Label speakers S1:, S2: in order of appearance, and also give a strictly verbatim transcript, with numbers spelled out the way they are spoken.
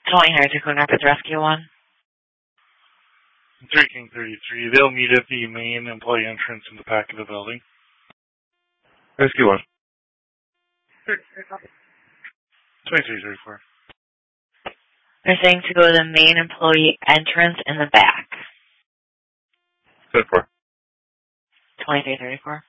S1: twenty-nine to Coon Rapids Rescue one.
S2: three King thirty-three. They'll meet at the main employee entrance in the back of the building.
S3: Rescue one.
S2: twenty-three thirty-four.
S1: They're saying to go to the main employee entrance in the back.
S3: ten four.
S1: twenty-three thirty-four.